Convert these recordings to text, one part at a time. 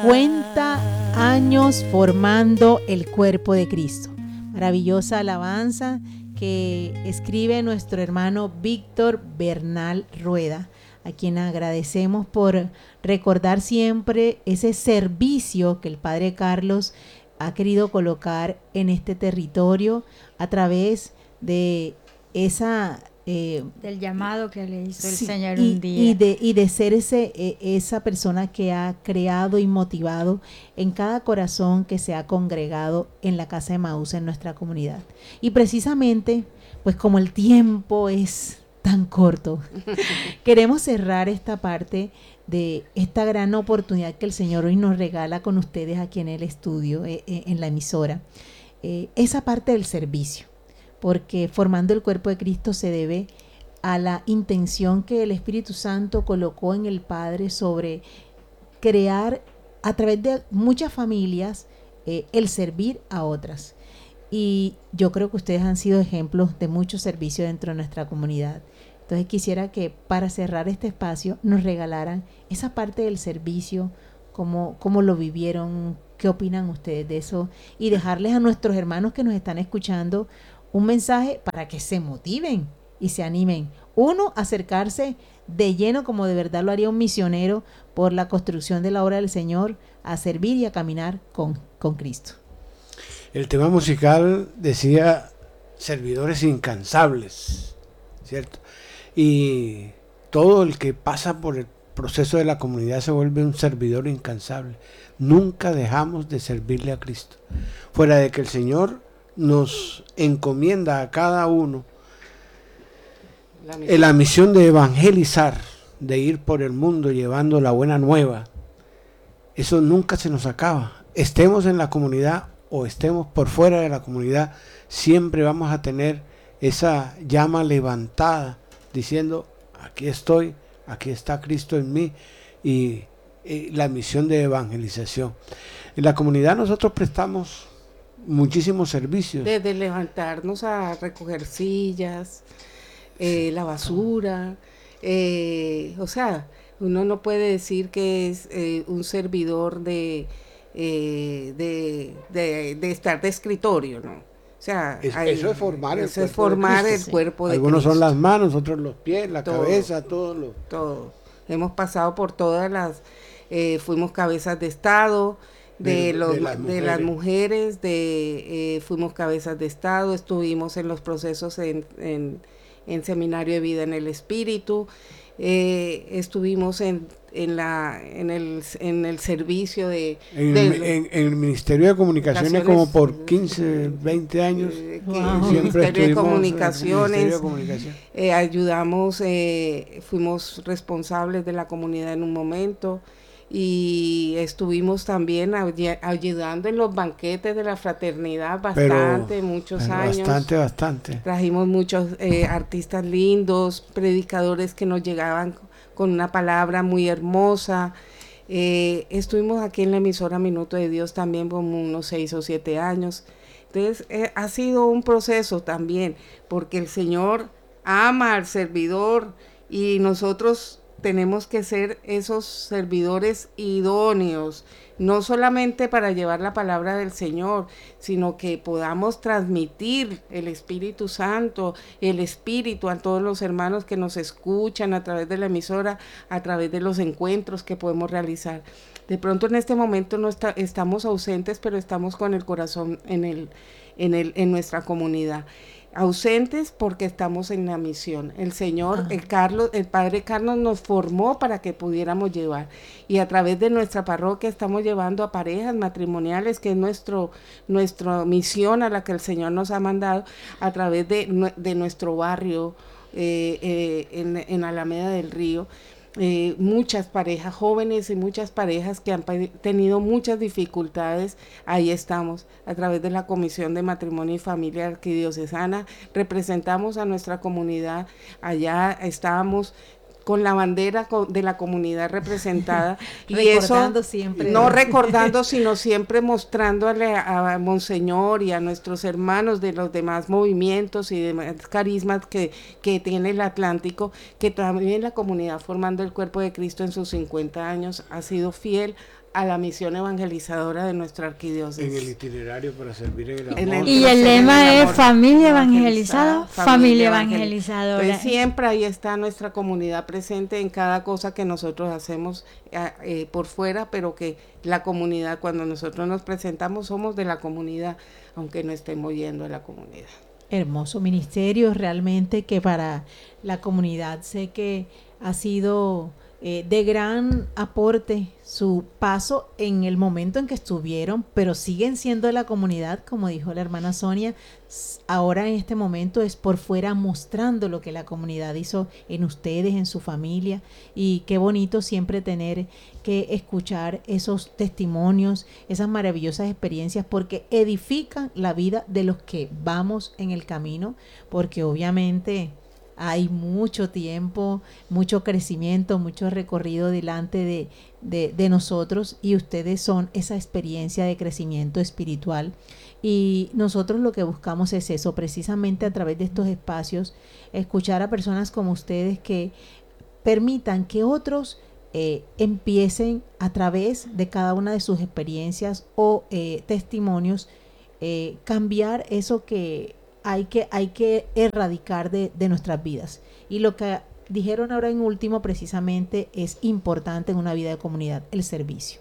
50 años formando el cuerpo de Cristo. Maravillosa alabanza que escribe nuestro hermano Víctor Bernal Rueda, a quien agradecemos por recordar siempre ese servicio que el Padre Carlos ha querido colocar en este territorio a través de esa del llamado que le hizo el sí, Señor un día. Y de ser esa persona que ha creado y motivado en cada corazón que se ha congregado en la Casa de Emaús en nuestra comunidad. Y precisamente, pues como el tiempo es tan corto, queremos cerrar esta parte de esta gran oportunidad que el Señor hoy nos regala con ustedes aquí en el estudio, en la emisora. Esa parte del servicio, porque formando el cuerpo de Cristo se debe a la intención que el Espíritu Santo colocó en el Padre sobre crear a través de muchas familias el servir a otras. Y yo creo que ustedes han sido ejemplos de mucho servicio dentro de nuestra comunidad. Entonces quisiera que para cerrar este espacio nos regalaran esa parte del servicio, cómo lo vivieron, qué opinan ustedes de eso, y dejarles a nuestros hermanos que nos están escuchando un mensaje para que se motiven y se animen. Uno, acercarse de lleno, como de verdad lo haría un misionero, por la construcción de la obra del Señor, a servir y a caminar con Cristo. El tema musical decía servidores incansables, ¿cierto? Y todo el que pasa por el proceso de la comunidad se vuelve un servidor incansable. Nunca dejamos de servirle a Cristo. Fuera de que el Señor nos encomienda a cada uno la misión de evangelizar, de ir por el mundo llevando la buena nueva. Eso nunca se nos acaba. Estemos en la comunidad o estemos por fuera de la comunidad, siempre vamos a tener esa llama levantada diciendo, aquí estoy, aquí está Cristo en mí, y la misión de evangelización. En la comunidad nosotros prestamos muchísimos servicios. Desde levantarnos a recoger sillas, la basura, o sea, uno no puede decir que es un servidor de estar de escritorio, ¿no? O sea, eso es formar el cuerpo de Cristo. El cuerpo de Algunos Cristo. son las manos, otros los pies, la cabeza, todo. Hemos pasado por todas las, fuimos cabezas de Estado, de las mujeres, fuimos cabezas de Estado, estuvimos en los procesos en Seminario de Vida en el Espíritu, estuvimos en el servicio en el Ministerio de Comunicaciones como por 15, 20 años. Ministerio de Comunicaciones, ayudamos, fuimos responsables de la comunidad en un momento, y estuvimos también ayudando en los banquetes de la fraternidad muchos años. Bastante. Trajimos muchos artistas lindos, predicadores que nos llegaban con una palabra muy hermosa. Estuvimos aquí en la emisora Minuto de Dios también como unos 6 o 7 años. Entonces ha sido un proceso también, porque el Señor ama al servidor y nosotros tenemos que ser esos servidores idóneos, no solamente para llevar la palabra del Señor, sino que podamos transmitir el Espíritu Santo, el Espíritu a todos los hermanos que nos escuchan a través de la emisora, a través de los encuentros que podemos realizar. De pronto en este momento estamos ausentes, pero estamos con el corazón en nuestra comunidad. Ausentes porque estamos en la misión. El Señor, el Padre Carlos nos formó para que pudiéramos llevar, y a través de nuestra parroquia estamos llevando a parejas matrimoniales, que es nuestra misión a la que el Señor nos ha mandado, a través de nuestro barrio en Alameda del Río. Muchas parejas jóvenes y muchas parejas que han tenido muchas dificultades. Ahí estamos a través de la Comisión de Matrimonio y Familia Arquidiocesana, representamos a nuestra comunidad. Allá estábamos con la bandera de la comunidad representada y recordando eso siempre, no recordando, sino siempre mostrándole a Monseñor y a nuestros hermanos de los demás movimientos y demás carismas que tiene el Atlántico, que también la comunidad formando el cuerpo de Cristo en sus 50 años ha sido fiel a la misión evangelizadora de nuestra arquidiócesis. En el itinerario para servir en el amor. Y el lema es familia evangelizada, familia evangelizadora. Entonces, siempre ahí está nuestra comunidad presente en cada cosa que nosotros hacemos por fuera, pero que la comunidad, cuando nosotros nos presentamos, somos de la comunidad, aunque no estemos yendo a la comunidad. Hermoso ministerio realmente, que para la comunidad sé que ha sido de gran aporte su paso en el momento en que estuvieron, pero siguen siendo de la comunidad, como dijo la hermana Sonia. Ahora en este momento es por fuera, mostrando lo que la comunidad hizo en ustedes, en su familia, y qué bonito siempre tener que escuchar esos testimonios, esas maravillosas experiencias, porque edifican la vida de los que vamos en el camino, porque obviamente hay mucho tiempo, mucho crecimiento, mucho recorrido delante de nosotros, y ustedes son esa experiencia de crecimiento espiritual. Y nosotros lo que buscamos es eso, precisamente a través de estos espacios, escuchar a personas como ustedes que permitan que otros empiecen a través de cada una de sus experiencias o testimonios, cambiar eso que hay que erradicar de nuestras vidas. Y lo que dijeron ahora en último precisamente es importante en una vida de comunidad, el servicio.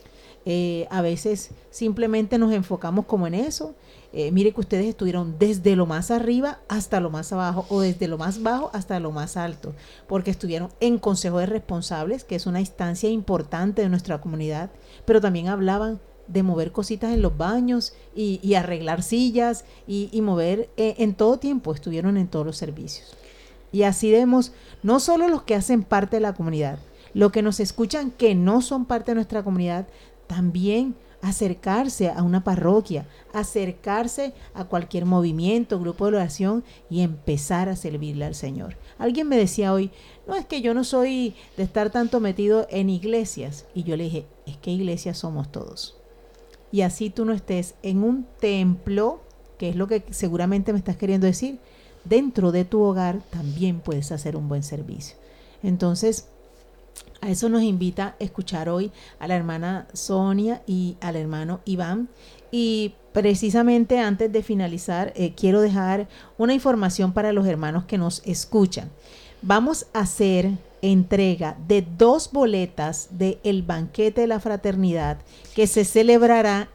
A veces simplemente nos enfocamos como en eso. Mire que ustedes estuvieron desde lo más arriba hasta lo más abajo, o desde lo más bajo hasta lo más alto, porque estuvieron en Consejo de Responsables, que es una instancia importante de nuestra comunidad, pero también hablaban de mover cositas en los baños y arreglar sillas y mover en todo tiempo, estuvieron en todos los servicios. Y así vemos, no solo los que hacen parte de la comunidad, los que nos escuchan que no son parte de nuestra comunidad, también acercarse a una parroquia, acercarse a cualquier movimiento, grupo de oración, y empezar a servirle al Señor. Alguien me decía hoy, no, es que yo no soy de estar tanto metido en iglesias. Y yo le dije, es que iglesias somos todos. Y así tú no estés en un templo, que es lo que seguramente me estás queriendo decir, dentro de tu hogar también puedes hacer un buen servicio. Entonces, a eso nos invita a escuchar hoy a la hermana Sonia y al hermano Iván. Y precisamente antes de finalizar, quiero dejar una información para los hermanos que nos escuchan. Vamos a hacer entrega de 2 boletas del banquete de la fraternidad que se celebrará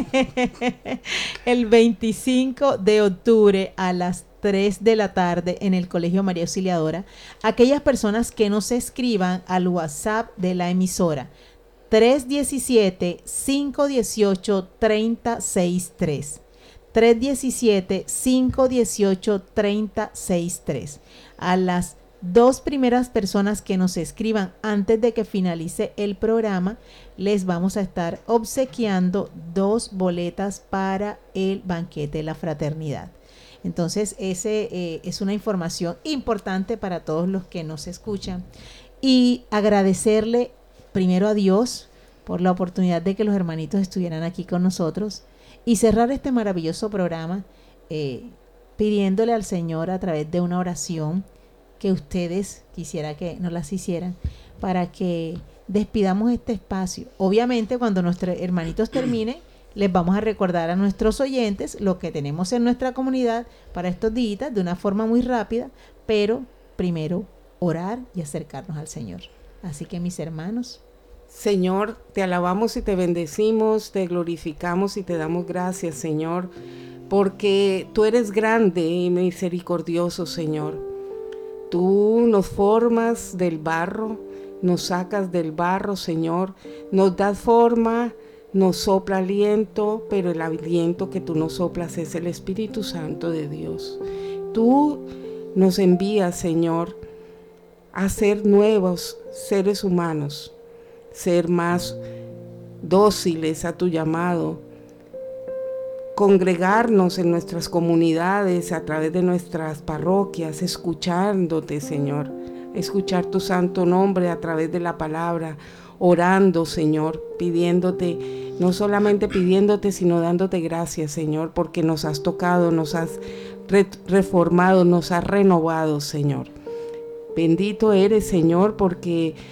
el 25 de octubre a las 3 de la tarde en el Colegio María Auxiliadora. Aquellas personas que nos escriban al WhatsApp de la emisora 317-518-3063. 317-518-3063. A las 2 primeras personas que nos escriban antes de que finalice el programa, les vamos a estar obsequiando 2 boletas para el banquete de la fraternidad. Entonces, ese es una información importante para todos los que nos escuchan. Y agradecerle primero a Dios por la oportunidad de que los hermanitos estuvieran aquí con nosotros, y cerrar este maravilloso programa pidiéndole al Señor a través de una oración que ustedes quisiera que nos las hicieran para que despidamos este espacio. Obviamente, cuando nuestros hermanitos terminen, les vamos a recordar a nuestros oyentes lo que tenemos en nuestra comunidad para estos días de una forma muy rápida, pero primero orar y acercarnos al Señor. Así que, mis hermanos, Señor, te alabamos y te bendecimos, te glorificamos y te damos gracias, Señor, porque tú eres grande y misericordioso, Señor. Tú nos formas del barro, nos sacas del barro, Señor, nos das forma, nos sopla aliento, pero el aliento que tú nos soplas es el Espíritu Santo de Dios. Tú nos envías, Señor, a ser nuevos seres humanos, ser más dóciles a tu llamado, congregarnos en nuestras comunidades a través de nuestras parroquias, escuchándote, Señor, escuchar tu santo nombre a través de la palabra, orando, Señor, pidiéndote, no solamente pidiéndote, sino dándote gracias, Señor, porque nos has tocado, nos has reformado, nos has renovado, Señor. Bendito eres, Señor, porque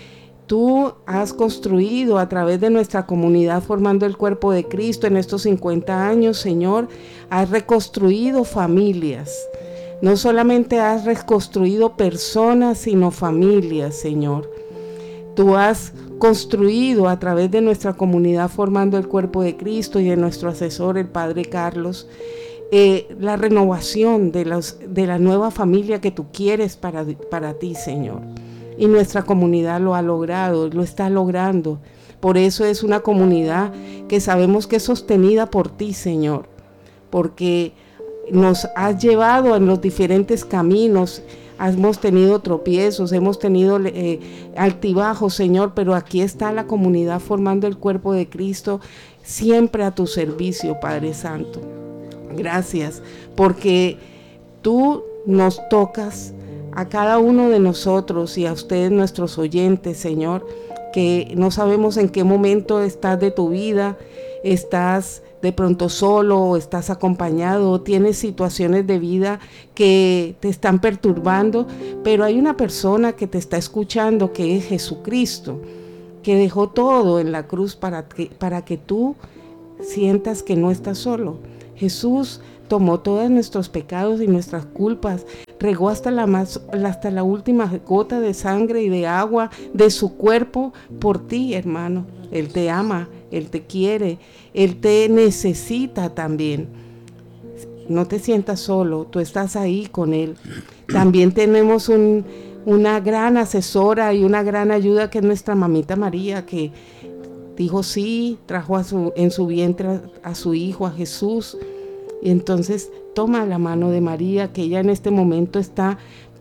Tú has construido a través de nuestra comunidad formando el cuerpo de Cristo en estos 50 años, Señor, has reconstruido familias. No solamente has reconstruido personas, sino familias, Señor. Tú has construido a través de nuestra comunidad formando el cuerpo de Cristo y de nuestro asesor, el Padre Carlos, la renovación de la nueva familia que tú quieres para ti, Señor. Y nuestra comunidad lo ha logrado, lo está logrando. Por eso es una comunidad que sabemos que es sostenida por ti, Señor, porque nos has llevado en los diferentes caminos. Hemos tenido tropiezos, hemos tenido altibajos, Señor, pero aquí está la comunidad formando el cuerpo de Cristo, siempre a tu servicio, Padre Santo. Gracias, porque tú nos tocas a cada uno de nosotros y a ustedes, nuestros oyentes, Señor, que no sabemos en qué momento estás de tu vida, estás de pronto solo o estás acompañado o tienes situaciones de vida que te están perturbando, pero hay una persona que te está escuchando, que es Jesucristo, que dejó todo en la cruz para que tú sientas que no estás solo. Jesús tomó todos nuestros pecados y nuestras culpas, regó hasta la última gota de sangre y de agua de su cuerpo por ti, hermano. Él te ama, Él te quiere, Él te necesita también. No te sientas solo, tú estás ahí con Él. También tenemos una gran asesora y una gran ayuda, que es nuestra mamita María, que dijo sí, trajo en su vientre a su hijo, a Jesús. Y entonces toma la mano de María, que ella en este momento está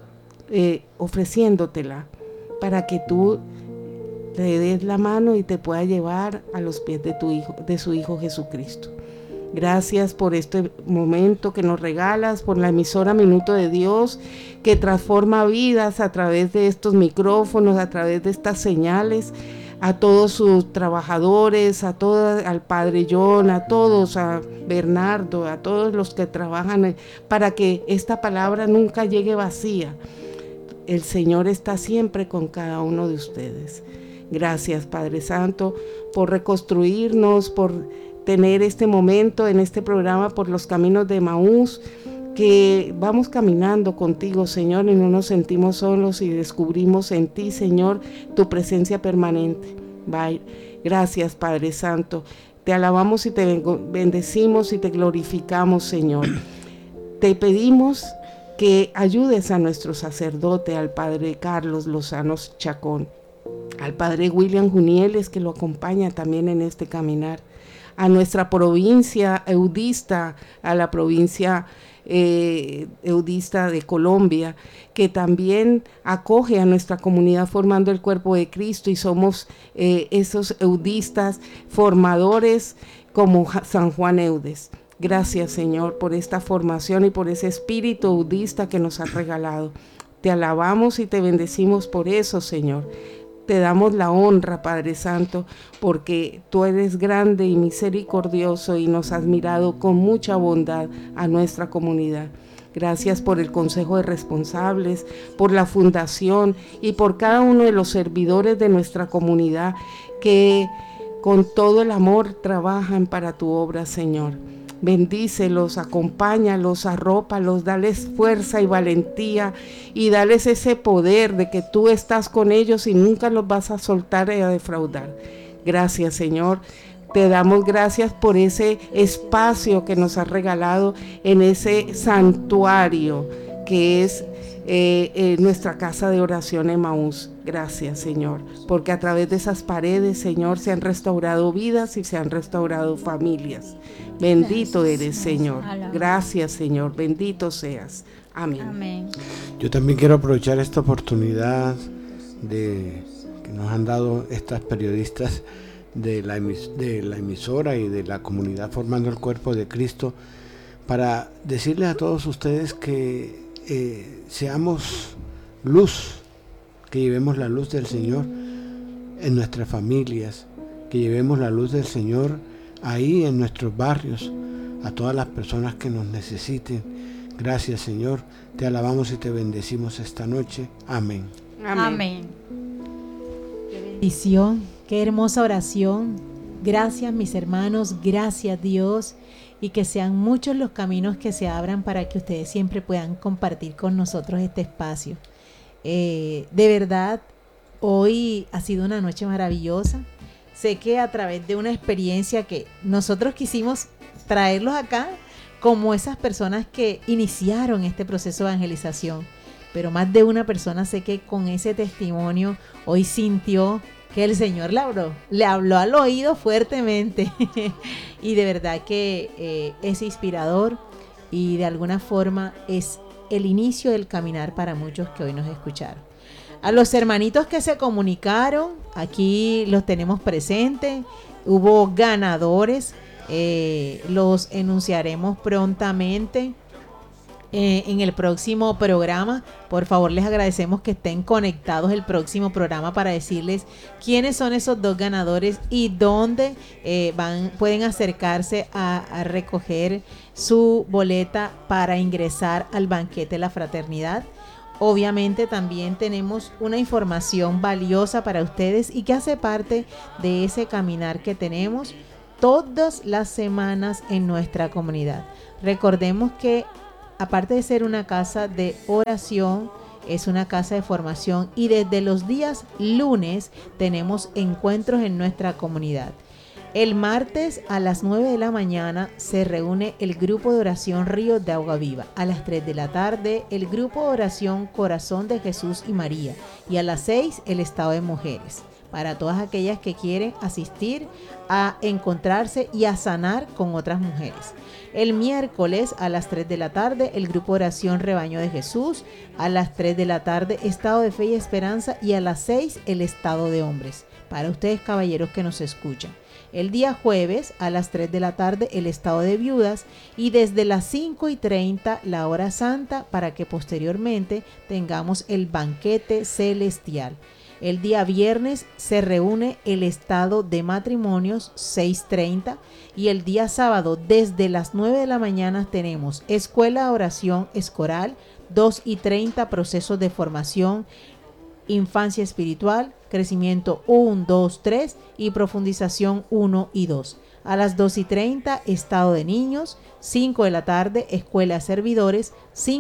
ofreciéndotela para que tú le des la mano y te pueda llevar a los pies de su hijo Jesucristo. Gracias por este momento que nos regalas, por la emisora Minuto de Dios, que transforma vidas a través de estos micrófonos, a través de estas señales, a todos sus trabajadores, al Padre John, a todos, a Bernardo, a todos los que trabajan para que esta palabra nunca llegue vacía. El Señor está siempre con cada uno de ustedes. Gracias, Padre Santo, por reconstruirnos, por tener este momento en este programa por los caminos de Emaús, que vamos caminando contigo, Señor, y no nos sentimos solos y descubrimos en ti, Señor, tu presencia permanente. Bye. Gracias, Padre Santo. Te alabamos y te bendecimos y te glorificamos, Señor. Te pedimos que ayudes a nuestro sacerdote, al Padre Carlos Lozano Chacón, al Padre William Junieles, que lo acompaña también en este caminar, a nuestra provincia eudista, a la provincia eudista de Colombia, que también acoge a nuestra comunidad formando el cuerpo de Cristo, y somos esos eudistas formadores como San Juan Eudes. Gracias, Señor, por esta formación y por ese espíritu eudista que nos has regalado. Te alabamos y te bendecimos por eso, Señor. Te damos la honra, Padre Santo, porque tú eres grande y misericordioso y nos has mirado con mucha bondad a nuestra comunidad. Gracias por el Consejo de Responsables, por la Fundación y por cada uno de los servidores de nuestra comunidad que con todo el amor trabajan para tu obra, Señor. Bendícelos, acompáñalos, arrópalos, dales fuerza y valentía y dales ese poder de que tú estás con ellos y nunca los vas a soltar y a defraudar. Gracias, Señor. Te damos gracias por ese espacio que nos has regalado en ese santuario que es nuestra casa de oración Emaús. Gracias, Señor, porque a través de esas paredes, Señor, se han restaurado vidas y se han restaurado familias. Bendito eres, Señor. Gracias, Señor. Bendito seas. Amén. Amén. Yo también quiero aprovechar esta oportunidad que nos han dado estas periodistas de la emisora y de la comunidad formando el cuerpo de Cristo, para decirles a todos ustedes que seamos luz, que llevemos la luz del Señor en nuestras familias, que llevemos la luz del Señor ahí en nuestros barrios, a todas las personas que nos necesiten. Gracias, Señor. Te alabamos y te bendecimos esta noche. Amén. Amén. bendición, qué hermosa oración. Gracias mis hermanos, gracias Dios, y que sean muchos los caminos que se abran para que ustedes siempre puedan compartir con nosotros este espacio. De verdad, hoy ha sido una noche maravillosa. Sé que a través de una experiencia que nosotros quisimos traerlos acá como esas personas que iniciaron este proceso de evangelización, pero más de una persona sé que con ese testimonio hoy sintió que el Señor le habló al oído fuertemente y de verdad que es inspirador y de alguna forma es el inicio del caminar para muchos que hoy nos escucharon. A los hermanitos que se comunicaron, aquí los tenemos presentes, hubo ganadores, los enunciaremos prontamente en el próximo programa. Por favor, les agradecemos que estén conectados el próximo programa para decirles quiénes son esos 2 ganadores y dónde pueden acercarse a recoger su boleta para ingresar al banquete de la fraternidad. Obviamente también tenemos una información valiosa para ustedes y que hace parte de ese caminar que tenemos todas las semanas en nuestra comunidad. Recordemos que aparte de ser una casa de oración, es una casa de formación y desde los días lunes tenemos encuentros en nuestra comunidad. El martes a las 9 de la mañana se reúne el grupo de oración Ríos de Agua Viva. A las 3 de la tarde el grupo de oración Corazón de Jesús y María. Y a las 6 el estado de mujeres. Para todas aquellas que quieren asistir a encontrarse y a sanar con otras mujeres. El miércoles a las 3 de la tarde el grupo de oración Rebaño de Jesús. A las 3 de la tarde estado de fe y esperanza. Y a las 6 el estado de hombres. Para ustedes caballeros que nos escuchan. El día jueves a las 3 de la tarde el estado de viudas y desde las 5:30 la hora santa para que posteriormente tengamos el banquete celestial. El día viernes se reúne el estado de matrimonios 6:30 y el día sábado desde las 9 de la mañana tenemos escuela de oración escolar 2:30 procesos de formación, infancia espiritual, crecimiento 1, 2, 3 y profundización 1 y 2. A las 2:30 estado de niños, 5 de la tarde escuela de servidores,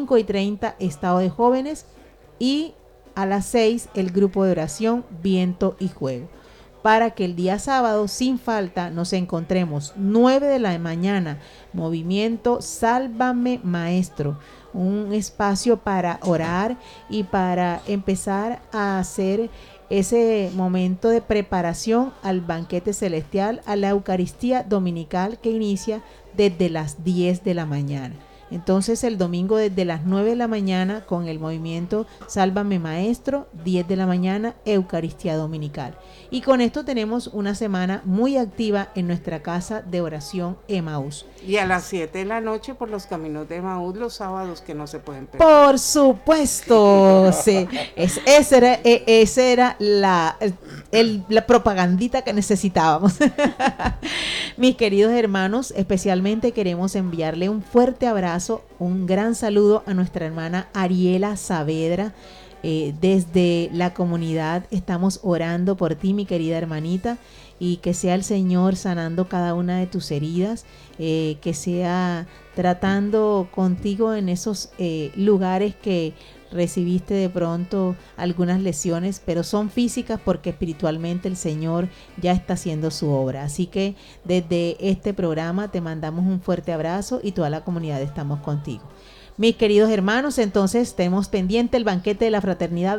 5:30 estado de jóvenes y a las 6 el grupo de oración viento y juego. Para que el día sábado sin falta nos encontremos 9 de la mañana movimiento Sálvame Maestro, un espacio para orar y para empezar a hacer ese momento de preparación al banquete celestial, a la Eucaristía dominical que inicia desde las 10 de la mañana. Entonces el domingo desde las 9 de la mañana con el movimiento Sálvame Maestro, 10 de la mañana Eucaristía Dominical. Y con esto tenemos una semana muy activa en nuestra casa de oración Emaús. Y a las 7 de la noche por los caminos de Emaús los sábados que no se pueden perder. Por supuesto, sí. Esa era la propagandita que necesitábamos. Mis queridos hermanos, especialmente queremos enviarle un fuerte abrazo, un gran saludo a nuestra hermana Ariela Saavedra. Desde la comunidad estamos orando por ti, mi querida hermanita, y que sea el Señor sanando cada una de tus heridas, que sea tratando contigo en esos lugares que recibiste de pronto algunas lesiones, pero son físicas porque espiritualmente el Señor ya está haciendo su obra. Así que desde este programa te mandamos un fuerte abrazo y toda la comunidad estamos contigo. Mis queridos hermanos, entonces tenemos pendiente el banquete de la fraternidad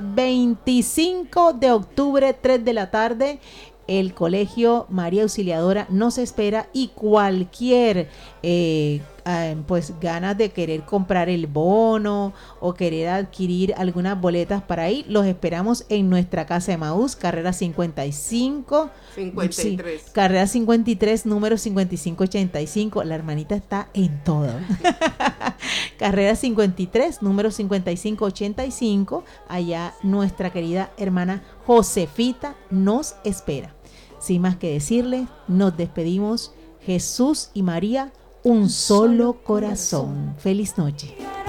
25 de octubre, 3 de la tarde. El Colegio María Auxiliadora nos espera y cualquier pues ganas de querer comprar el bono o querer adquirir algunas boletas para ir, los esperamos en nuestra casa de Emaús, carrera 53, carrera 53, número 5585. La hermanita está en todo. Carrera 53, número 5585. Allá nuestra querida hermana Josefita nos espera. Sin más que decirle, nos despedimos. Jesús y María, un solo corazón. Feliz noche.